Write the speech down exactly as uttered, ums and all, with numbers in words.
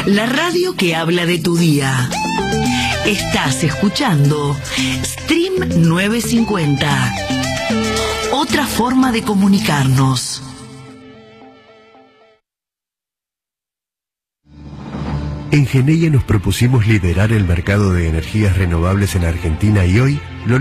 La radio que habla de tu día. Estás escuchando Stream novecientos cincuenta. Otra forma de comunicarnos. En Geneia nos propusimos liderar el mercado de energías renovables en Argentina y hoy lo